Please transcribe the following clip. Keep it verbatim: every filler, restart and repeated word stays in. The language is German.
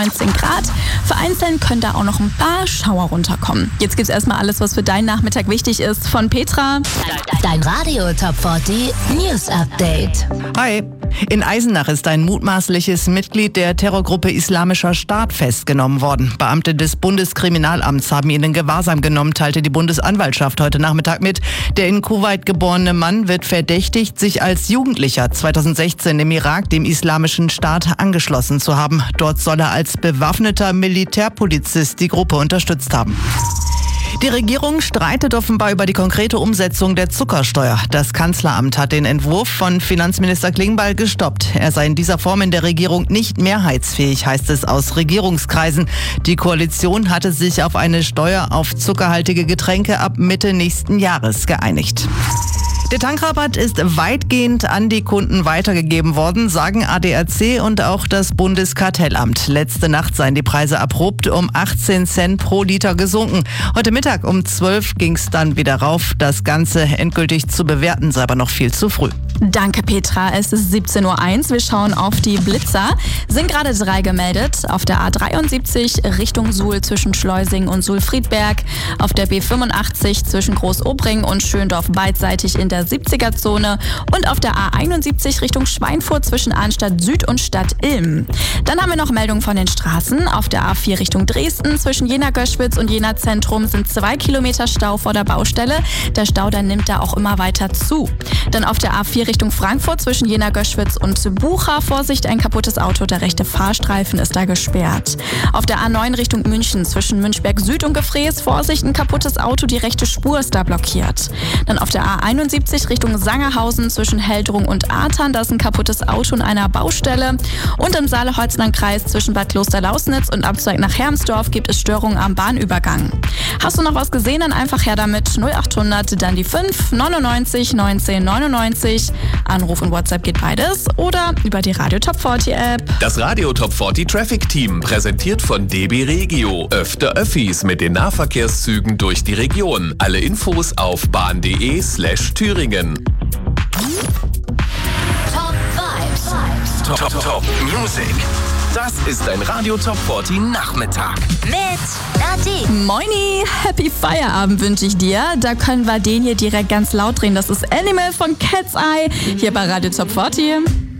neunzehn Grad. Vereinzelt können da auch noch ein paar Schauer runterkommen. Jetzt gibt's erstmal alles, was für deinen Nachmittag wichtig ist, von Petra. Dein Radio Top vierzig News Update. Hi. In Eisenach ist ein mutmaßliches Mitglied der Terrorgruppe Islamischer Staat festgenommen worden. Beamte des Bundeskriminalamts haben ihn in Gewahrsam genommen, teilte die Bundesanwaltschaft heute Nachmittag mit. Der in Kuwait geborene Mann wird verdächtigt, sich als Jugendlicher zweitausendsechzehn im Irak dem Islamischen Staat angeschlossen zu haben. Dort soll er als bewaffneter Militärpolizist die Gruppe unterstützt haben. Die Regierung streitet offenbar über die konkrete Umsetzung der Zuckersteuer. Das Kanzleramt hat den Entwurf von Finanzminister Klingbeil gestoppt. Er sei in dieser Form in der Regierung nicht mehrheitsfähig, heißt es aus Regierungskreisen. Die Koalition hatte sich auf eine Steuer auf zuckerhaltige Getränke ab Mitte nächsten Jahres geeinigt. Der Tankrabatt ist weitgehend an die Kunden weitergegeben worden, sagen A D A C und auch das Bundeskartellamt. Letzte Nacht seien die Preise abrupt um achtzehn Cent pro Liter gesunken. Heute Mittag um zwölf ging es dann wieder rauf. Das Ganze endgültig zu bewerten sei aber noch viel zu früh. Danke Petra, es ist siebzehn Uhr eins. Wir schauen auf die Blitzer. Sind gerade drei gemeldet. Auf der A dreiundsiebzig Richtung Suhl zwischen Schleusing und Suhl-Friedberg. Auf der B fünfundachtzig zwischen Großobring und Schöndorf beidseitig in der siebziger-Zone. Und auf der A einundsiebzig Richtung Schweinfurt zwischen Arnstadt Süd und Stadt Ilm. Dann haben wir noch Meldungen von den Straßen. Auf der A vier Richtung Dresden zwischen Jena-Göschwitz und Jena-Zentrum sind zwei Kilometer Stau vor der Baustelle. Der Stau dann nimmt da auch immer weiter zu. Dann auf der A vier Richtung Frankfurt zwischen Jena-Göschwitz und Bucha. Vorsicht, ein kaputtes Auto, der rechte Fahrstreifen ist da gesperrt. Auf der A neun Richtung München zwischen Münchberg Süd und Gefrees. Vorsicht, ein kaputtes Auto, die rechte Spur ist da blockiert. Dann auf der A einundsiebzig Richtung Sangerhausen zwischen Heldrung und Artern. Da ist ein kaputtes Auto in einer Baustelle. Und im Saale-Holzland-Kreis zwischen Bad Kloster-Lausnitz und Abzweig nach Hermsdorf gibt es Störungen am Bahnübergang. Hast du noch was gesehen? Dann einfach her damit. null achthundert, dann die fünf neunundneunzig neunzehn neunundneunzig. Anruf und WhatsApp geht beides. Oder über die Radio Top vierzig App. Das Radio Top vierzig Traffic Team, präsentiert von D B Regio. Öfter Öffis mit den Nahverkehrszügen durch die Region. Alle Infos auf bahn.de slash Thüringen. Top Vibes. Top, Top, Top Music. Das ist ein Radio Top vierzig Nachmittag. Mit Nadine. Moini, Happy Feierabend wünsche ich dir. Da können wir den hier direkt ganz laut drehen. Das ist Animal von Cat's Eye hier bei Radio Top vierzig.